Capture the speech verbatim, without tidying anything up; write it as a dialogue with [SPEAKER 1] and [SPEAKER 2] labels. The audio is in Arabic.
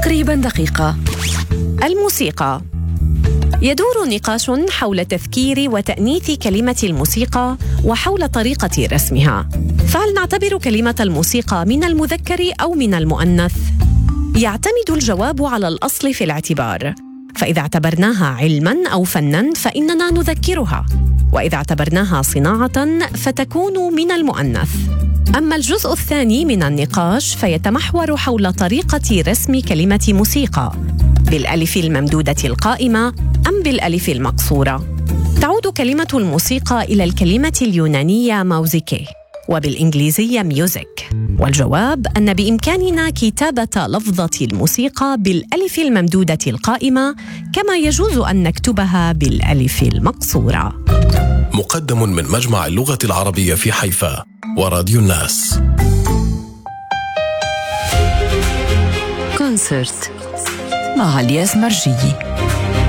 [SPEAKER 1] تقريبا دقيقة. الموسيقى. يدور نقاش حول تذكير وتأنيث كلمة الموسيقى وحول طريقة رسمها. فهل نعتبر كلمة الموسيقى من المذكر أو من المؤنث؟ يعتمد الجواب على الأصل في الاعتبار، فإذا اعتبرناها علماً أو فناً فإننا نذكرها، وإذا اعتبرناها صناعة فتكون من المؤنث. أما الجزء الثاني من النقاش فيتمحور حول طريقة رسم كلمة موسيقى، بالألف الممدودة القائمة أم بالألف المقصورة. تعود كلمة الموسيقى إلى الكلمة اليونانية موزيكي وبالإنجليزية ميوزك، والجواب أن بإمكاننا كتابة لفظة الموسيقى بالألف الممدودة القائمة كما يجوز أن نكتبها بالألف المقصورة.
[SPEAKER 2] مقدم من مجمع اللغة العربية في حيفا وراديو الناس.
[SPEAKER 1] كونسرت مع علياء مرجية.